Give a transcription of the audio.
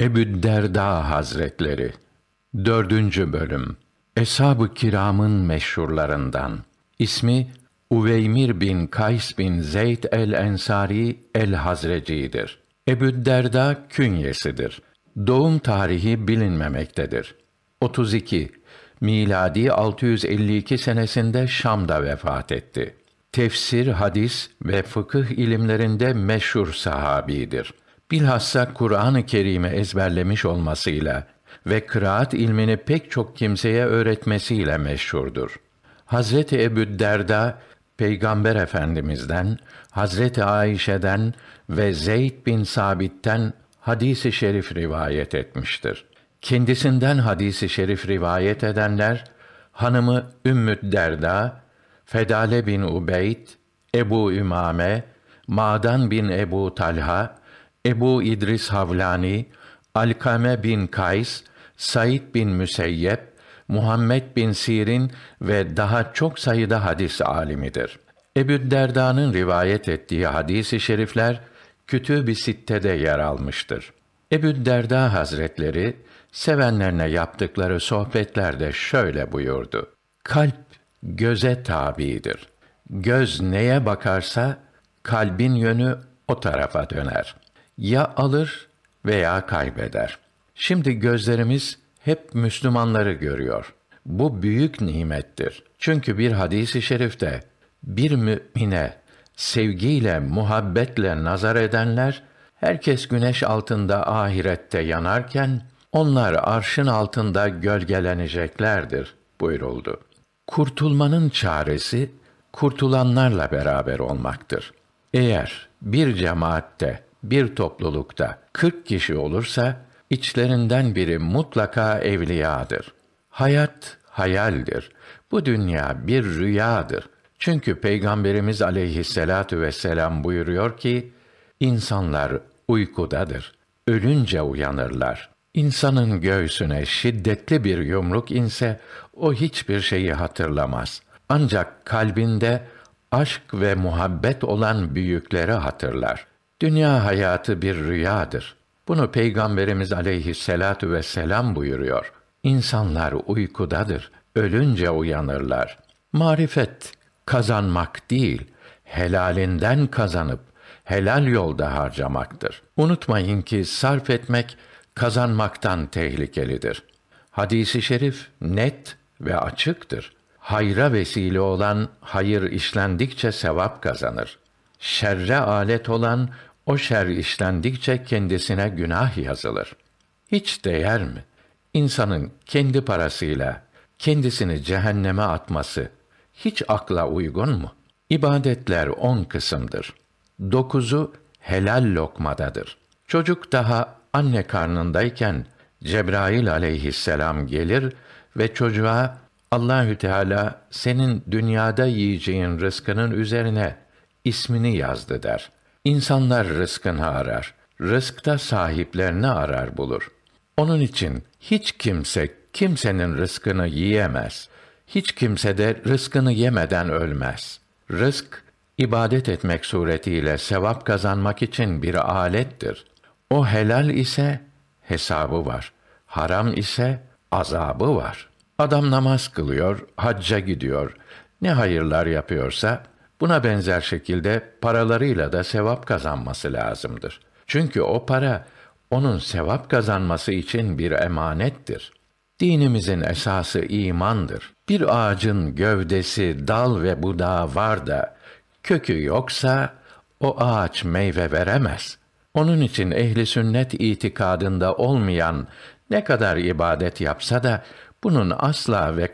Ebü'd-Derda Hazretleri 4. Bölüm Eshab-ı Kiram'ın meşhurlarından. İsmi Uveymir bin Kays bin Zeyd el-Ensari el-Hazreci'dir. Ebü'd-Derda künyesidir. Doğum tarihi bilinmemektedir. 32 miladi 652 senesinde Şam'da vefat etti. Tefsir, hadis ve fıkıh ilimlerinde meşhur sahabidir. Bilhassa Kur'an-ı Kerim'i ezberlemiş olmasıyla ve kıraat ilmini pek çok kimseye öğretmesiyle meşhurdur. Hazreti Ebü'd-Derda, Peygamber Efendimiz'den, Hazreti Ayşe'den ve Zeyd bin Sabit'ten hadis-i şerif rivayet etmiştir. Kendisinden hadis-i şerif rivayet edenler, hanımı Ümmü'd-Derda, Fedale bin Ubeyd, Ebu Ümame, Ma'dan bin Ebu Talha, Ebu İdris Havlani, Alkame bin Kays, Said bin Müseyyep, Muhammed bin Sirin ve daha çok sayıda hadis alimidir. Ebü'd-Derda'nın rivayet ettiği hadis-i şerifler Kütüb-i Sitte'de yer almıştır. Ebü'd-Derda Hazretleri sevenlerine yaptıkları sohbetlerde şöyle buyurdu: Kalp göze tabidir. Göz neye bakarsa kalbin yönü o tarafa döner. Ya alır veya kaybeder. Şimdi gözlerimiz hep Müslümanları görüyor. Bu büyük nimettir. Çünkü bir hadis-i şerifte bir mümine sevgiyle, muhabbetle nazar edenler, herkes güneş altında ahirette yanarken, onlar arşın altında gölgeleneceklerdir buyuruldu. Kurtulmanın çaresi, kurtulanlarla beraber olmaktır. Eğer bir cemaatte, bir toplulukta 40 kişi olursa, içlerinden biri mutlaka evliyadır. Hayat hayaldir. Bu dünya bir rüyadır. Çünkü Peygamberimiz aleyhisselâtü vesselam buyuruyor ki, insanlar uykudadır. Ölünce uyanırlar. İnsanın göğsüne şiddetli bir yumruk inse, o hiçbir şeyi hatırlamaz. Ancak kalbinde aşk ve muhabbet olan büyükleri hatırlar. Dünya hayatı bir rüyadır. Bunu Peygamberimiz aleyhisselâtü vesselam buyuruyor. İnsanlar uykudadır. Ölünce uyanırlar. Marifet kazanmak değil, helalinden kazanıp helal yolda harcamaktır. Unutmayın ki sarf etmek kazanmaktan tehlikelidir. Hadis-i şerif net ve açıktır. Hayra vesile olan hayır işlendikçe sevap kazanır. Şerre alet olan o şer işlendikçe kendisine günah yazılır. Hiç değer mi? İnsanın kendi parasıyla kendisini cehenneme atması hiç akla uygun mu? İbadetler 10 kısımdır. 9'u helal lokmadadır. Çocuk daha anne karnındayken Cebrail aleyhisselam gelir ve çocuğa Allahü Teala senin dünyada yiyeceğin rızkının üzerine ismini yazdı der. İnsanlar rızkını arar. Rızkta sahiplerini arar bulur. Onun için hiç kimse kimsenin rızkını yiyemez. Hiç kimse de rızkını yemeden ölmez. Rızk, ibadet etmek suretiyle sevap kazanmak için bir alettir. O helal ise hesabı var. Haram ise azabı var. Adam namaz kılıyor, hacca gidiyor. Ne hayırlar yapıyorsa, buna benzer şekilde paralarıyla da sevap kazanması lazımdır. Çünkü o para, onun sevap kazanması için bir emanettir. Dinimizin esası imandır. Bir ağacın gövdesi, dal ve budağı var da, kökü yoksa, o ağaç meyve veremez. Onun için ehli sünnet itikadında olmayan ne kadar ibadet yapsa da, bunun asla ve